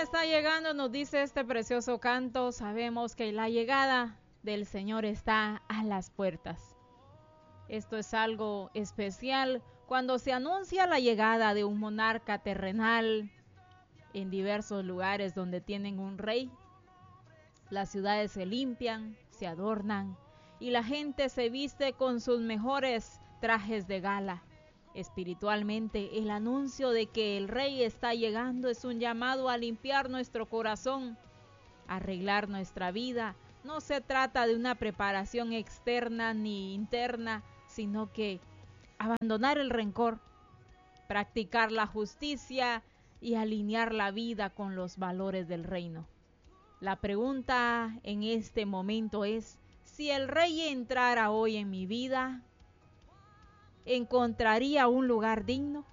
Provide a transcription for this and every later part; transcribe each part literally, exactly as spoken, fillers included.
está llegando, nos dice este precioso canto. Sabemos que la llegada del Señor está a las puertas. Esto es algo especial cuando se anuncia la llegada de un monarca terrenal en diversos lugares donde tienen un rey. Las ciudades se limpian, se adornan y la gente se viste con sus mejores trajes de gala. Espiritualmente, el anuncio de que el Rey está llegando es un llamado a limpiar nuestro corazón, a arreglar nuestra vida. No se trata de una preparación externa ni interna, sino que abandonar el rencor, practicar la justicia y alinear la vida con los valores del reino. La pregunta en este momento es, si el Rey entrara hoy en mi vida, ¿encontraría un lugar digno?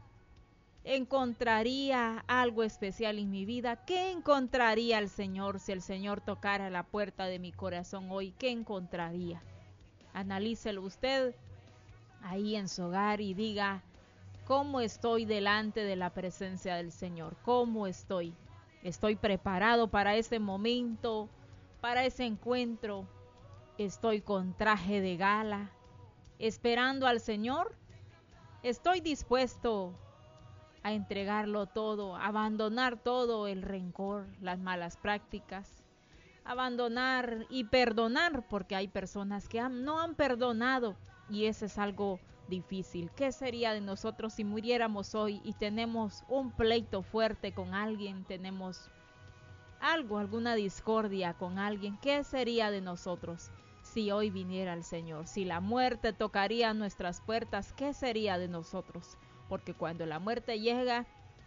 ¿Encontraría algo especial en mi vida? ¿Qué encontraría el Señor si el Señor tocara la puerta de mi corazón hoy? ¿Qué encontraría? Analícelo usted ahí en su hogar y diga, ¿cómo estoy delante de la presencia del Señor? ¿Cómo estoy? ¿Estoy preparado para ese momento, para ese encuentro? ¿Estoy con traje de gala, esperando al Señor? ¿Estoy dispuesto a entregarlo todo, a abandonar todo el rencor, las malas prácticas, abandonar y perdonar? Porque hay personas que han, no han perdonado y eso es algo difícil. ¿Qué sería de nosotros si muriéramos hoy y tenemos un pleito fuerte con alguien, tenemos algo, alguna discordia con alguien? ¿Qué sería de nosotros si hoy viniera el Señor? Si la muerte tocaría nuestras puertas, ¿qué sería de nosotros? Porque cuando la muerte llega,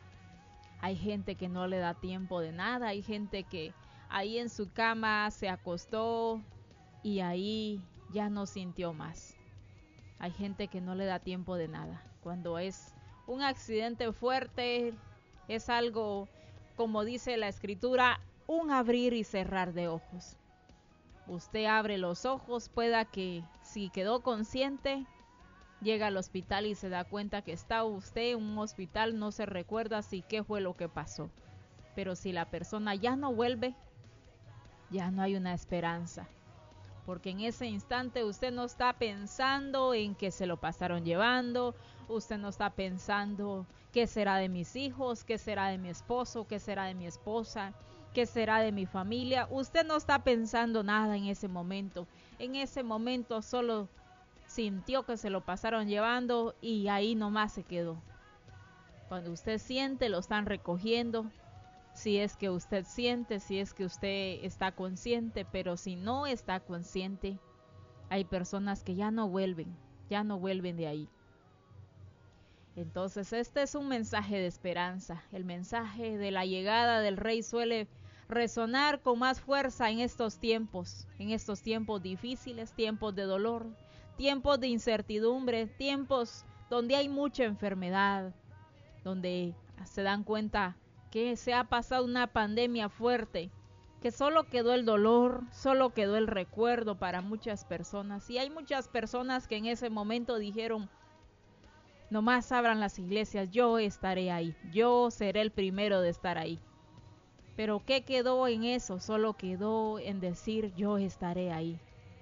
hay gente que no le da tiempo de nada, hay gente que ahí en su cama se acostó y ahí ya no sintió más. Hay gente que no le da tiempo de nada. Cuando es un accidente fuerte, es algo, como dice la Escritura, un abrir y cerrar de ojos. Usted abre los ojos, pueda que si quedó consciente, llega al hospital y se da cuenta que está usted en un hospital, no se recuerda si qué fue lo que pasó. Pero si la persona ya no vuelve, ya no hay una esperanza. Porque en ese instante usted no está pensando en que se lo pasaron llevando, usted no está pensando qué será de mis hijos, qué será de mi esposo, qué será de mi esposa, qué será de mi familia. Usted no está pensando nada en ese momento. En ese momento solo sintió que se lo pasaron llevando y ahí nomás se quedó. Cuando usted siente, lo están recogiendo. Si es que usted siente, si es que usted está consciente, pero si no está consciente, hay personas que ya no vuelven, ya no vuelven de ahí. Entonces este es un mensaje de esperanza. El mensaje de la llegada del Rey suele resonar con más fuerza en estos tiempos, en estos tiempos difíciles, tiempos de dolor, tiempos de incertidumbre, tiempos donde hay mucha enfermedad, donde se dan cuenta que se ha pasado una pandemia fuerte, que solo quedó el dolor, solo quedó el recuerdo para muchas personas. Y hay muchas personas que en ese momento dijeron, nomás abran las iglesias, yo estaré ahí, yo seré el primero de estar ahí. Pero ¿qué quedó en eso? Solo quedó en decir, yo estaré ahí.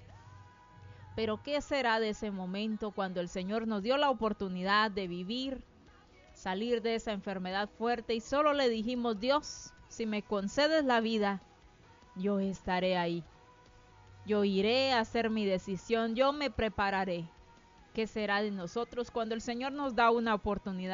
Pero ¿qué será de ese momento cuando el Señor nos dio la oportunidad de vivir, salir de esa enfermedad fuerte y solo le dijimos, Dios, si me concedes la vida, yo estaré ahí. Yo iré a hacer mi decisión, yo me prepararé. ¿Qué será de nosotros cuando el Señor nos da una oportunidad